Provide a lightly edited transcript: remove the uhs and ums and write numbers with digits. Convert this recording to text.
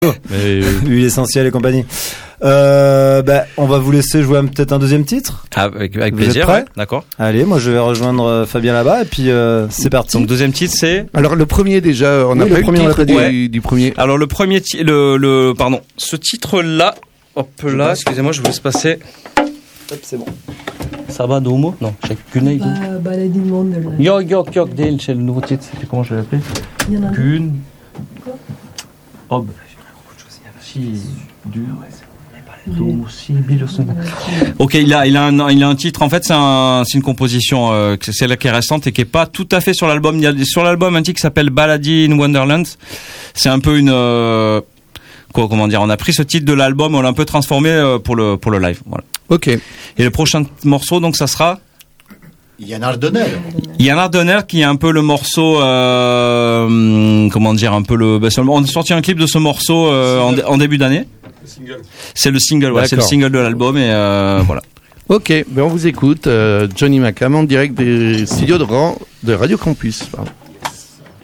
Huile essentielle et compagnie. On va vous laisser jouer peut-être un deuxième titre. Avec Vous plaisir. êtes prêts ? Ouais, d'accord. Allez, moi je vais rejoindre Fabien là-bas et puis c'est parti. Donc deuxième titre c'est. Alors le premier déjà, on Oui, n'a le pas eu premier, on le l'a titre pas dit. du premier. Alors le premier ce titre là. Hop là, excusez-moi, je vous laisse passer. Hop, c'est bon. Sabadomo. Non, j'ai qu'une idée. Balade in Wonderland. Yok Dale, c'est le nouveau titre. C'est comment je l'ai appelé? Il y en a un. Gun. Hob. Ok, il a un titre. En fait, c'est une composition, c'est là qui est récente et qui est pas tout à fait sur l'album. Il y a sur l'album un titre qui s'appelle Baladi in Wonderland. C'est un peu comment dire. On a pris ce titre de l'album, on l'a un peu transformé pour le live. Voilà. Ok. Et le prochain morceau, donc, ça sera. Yann Ardennel. Yann Ardennel qui est un peu le morceau, comment dire, un peu on a sorti un clip de ce morceau en début d'année. C'est le single, ouais, c'est le single de l'album et voilà. Ok, on vous écoute. Johnny Macam en direct des studios de Radio Campus. Pardon.